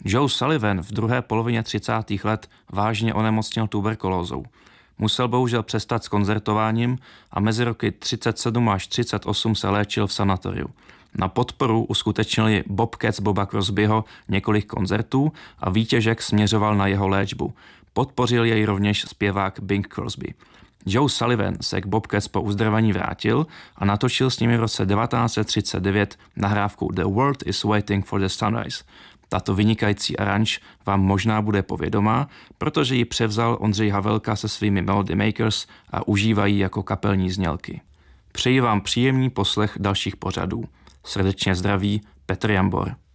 Joe Sullivan v druhé polovině 30. let vážně onemocněl tuberkulózou. Musel bohužel přestat s koncertováním a mezi roky 37 až 38 se léčil v sanatoriu. Na podporu uskutečnili Bobcats Boba Crosbyho několik koncertů a výtěžek směřoval na jeho léčbu. Podpořil jej rovněž zpěvák Bing Crosby. Joe Sullivan se k Bobcats po uzdravení vrátil a natočil s nimi v roce 1939 nahrávku The World is Waiting for the Sunrise. Tato vynikající aranž vám možná bude povědomá, protože ji převzal Ondřej Havelka se svými Melody Makers a užívají jako kapelní znělky. Přeji vám příjemný poslech dalších pořadů. Srdečně zdraví Petr Jambor.